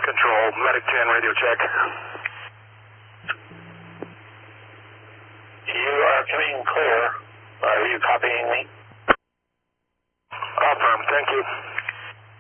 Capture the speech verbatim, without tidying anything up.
Control, Medic ten, radio check. You are coming clear. Are you copying me? Affirm, thank you.